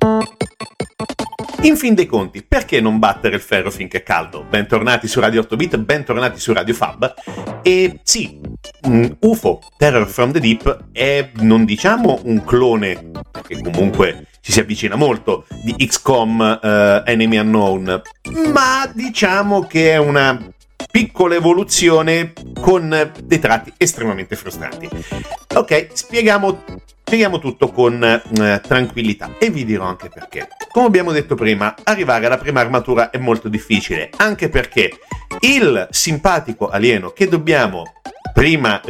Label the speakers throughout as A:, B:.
A: In fin dei conti, perché non battere il ferro finché è caldo? Bentornati su Radio 8 Bit, bentornati su Radio Fab. E sì, UFO, Terror from the Deep, è, non diciamo un clone, perché comunque ci si avvicina molto, di XCOM Enemy Unknown, ma diciamo che è una piccola evoluzione con dei tratti estremamente frustranti. Ok, spieghiamo tutto con tranquillità e vi dirò anche perché. Come abbiamo detto prima, arrivare alla prima armatura è molto difficile, anche perché il simpatico alieno che dobbiamo prima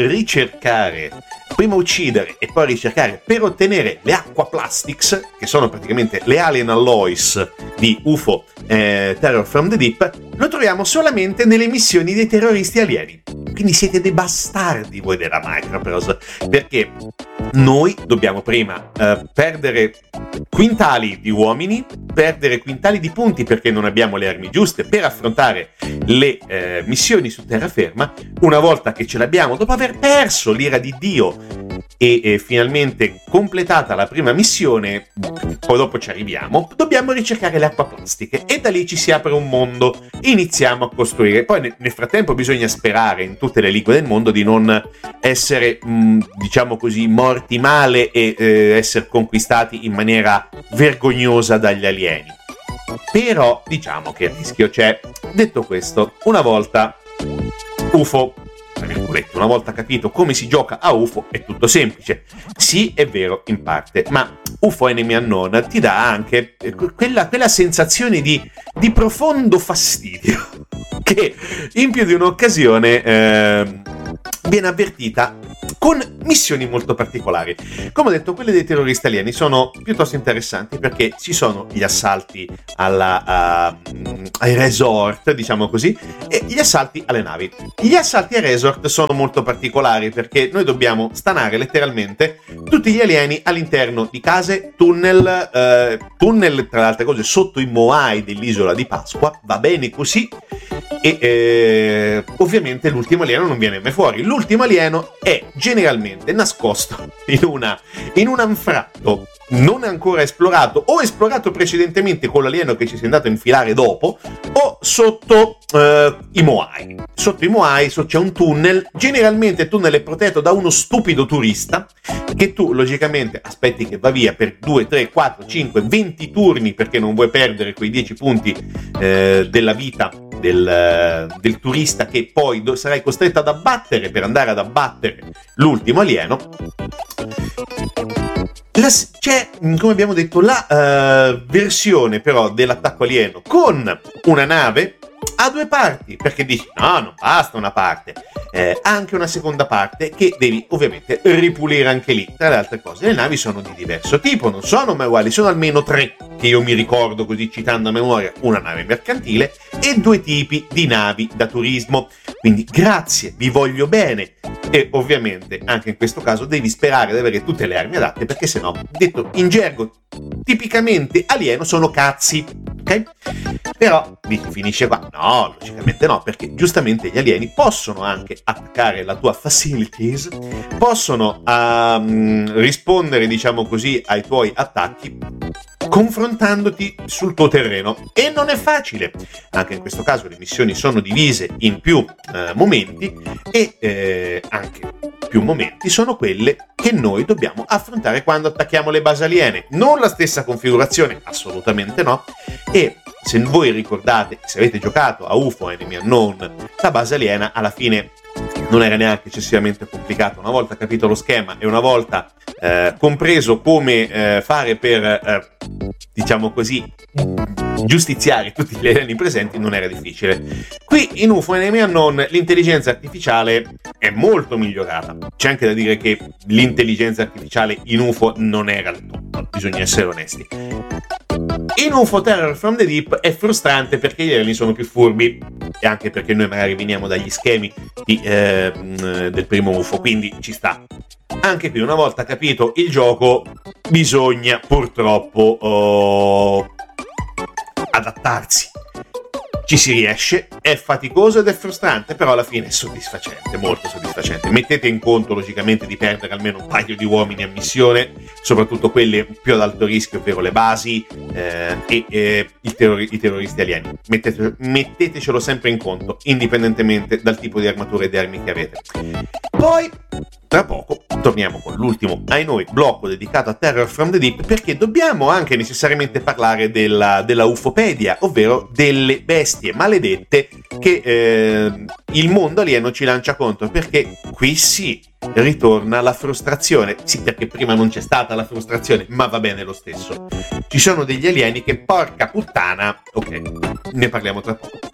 A: uccidere e poi ricercare per ottenere le Aqua Plastics, che sono praticamente le Alien Alloys di UFO Terror from the Deep, lo troviamo solamente nelle missioni dei terroristi alieni. Quindi siete dei bastardi voi della Microprose, perché noi dobbiamo prima perdere quintali di uomini, perdere quintali di punti perché non abbiamo le armi giuste per affrontare le missioni su terraferma. Una volta che ce l'abbiamo, dopo aver perso l'ira di Dio e finalmente completata la prima missione, poi dopo ci arriviamo, dobbiamo ricercare le acqua plastiche e da lì ci si apre un mondo, iniziamo a costruire. Poi nel frattempo bisogna sperare in tutte le lingue del mondo di non essere diciamo così morti male e essere conquistati in maniera vergognosa dagli alieni, però diciamo che il rischio c'è. Detto questo, una volta UFO, una volta capito come si gioca a UFO, è tutto semplice. Sì, è vero in parte, ma UFO Enemy Unknown ti dà anche quella sensazione di profondo fastidio che in più di un'occasione viene avvertita con missioni molto particolari. Come ho detto, quelle dei terroristi alieni sono piuttosto interessanti perché ci sono gli assalti ai resort, diciamo così, e gli assalti alle navi. Gli assalti ai resort sono molto particolari perché noi dobbiamo stanare letteralmente tutti gli alieni all'interno di case, tunnel, tra le altre cose sotto i Moai dell'isola di Pasqua. Va bene così. E ovviamente l'ultimo alieno non viene mai fuori. L'ultimo alieno è generalmente nascosto in un anfratto non ancora esplorato o esplorato precedentemente con l'alieno che ci si è andato a infilare dopo, o sotto i Moai. Sotto i Moai c'è un tunnel. Generalmente il tunnel è protetto da uno stupido turista che tu logicamente aspetti che va via per 2, 3, 4, 5, 20 turni perché non vuoi perdere quei 10 punti della vita del turista che poi sarai costretto ad abbattere per andare ad abbattere l'ultimo alieno. C'è, come abbiamo detto, la versione però dell'attacco alieno con una nave a due parti, perché dici no, non basta una parte, anche una seconda parte che devi ovviamente ripulire anche lì. Tra le altre cose, le navi sono di diverso tipo, non sono mai uguali, sono almeno 3 che io mi ricordo così citando a memoria: una nave mercantile e 2 tipi di navi da turismo. Quindi grazie, vi voglio bene, e ovviamente anche in questo caso devi sperare di avere tutte le armi adatte, perché sennò, detto in gergo tipicamente alieno, sono cazzi, ok? Però finisce qua? No, logicamente no, perché giustamente gli alieni possono anche attaccare la tua facilities, possono rispondere, diciamo così, ai tuoi attacchi confrontandoti sul tuo terreno, e non è facile. Anche in questo caso le missioni sono divise in più momenti, e anche più momenti sono quelle che noi dobbiamo affrontare quando attacchiamo le basi aliene. Non la stessa configurazione, assolutamente no, e se voi ricordate, se avete giocato a UFO Enemy Unknown, la base aliena alla fine non era neanche eccessivamente complicata. Una volta capito lo schema e una volta compreso come fare per diciamo così giustiziare tutti gli alieni presenti, non era difficile. Qui in UFO Enemy Unknown l'intelligenza artificiale è molto migliorata. C'è anche da dire che l'intelligenza artificiale in UFO non era il top, bisogna essere onesti. In UFO Terror from the Deep è frustrante perché gli alieni sono più furbi, e anche perché noi magari veniamo dagli schemi del primo UFO, quindi ci sta. Anche qui, una volta capito il gioco, bisogna purtroppo adattarsi. Ci si riesce, è faticoso ed è frustrante, però alla fine è soddisfacente, molto soddisfacente. Mettete in conto logicamente di perdere almeno un paio di uomini a missione, soprattutto quelli più ad alto rischio, ovvero le basi e i terroristi alieni. Mettetecelo sempre in conto, indipendentemente dal tipo di armature e di armi che avete. Poi, tra poco, torniamo con l'ultimo, ai noi, blocco dedicato a Terror from the Deep, perché dobbiamo anche necessariamente parlare della ufopedia, ovvero delle bestie maledette che il mondo alieno ci lancia contro, perché qui sì, ritorna la frustrazione. Sì, perché prima non c'è stata la frustrazione, ma va bene lo stesso. Ci sono degli alieni che, porca puttana, ok, ne parliamo tra poco.